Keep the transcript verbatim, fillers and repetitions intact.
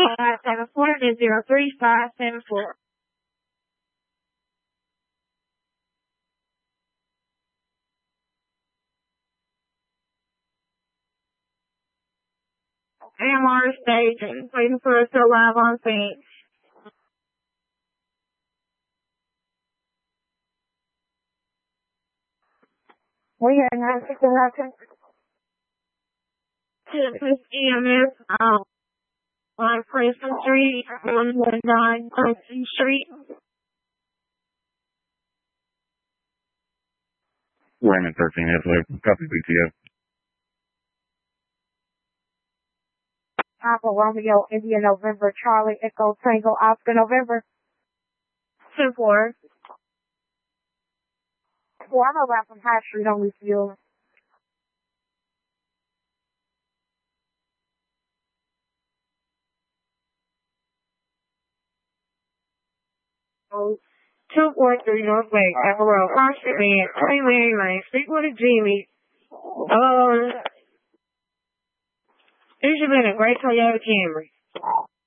five seven four to zero three five seven four. A M R staging, waiting for us to arrive on scene. We have nine six eleven. This E M S um, on Preston Street, one one nine Preston Street. Raymond thirteen, halfway. Copy B T O. Alpha Romeo, India November, Charlie Echo Tango, Oscar November. Two four. Well, I'm around from High Street on this field. Two four three North Lake, Apple Road, Oscar Van, Hey Mary Lane, speak with a Jimmy. Um, this has been a great Toyota Camry.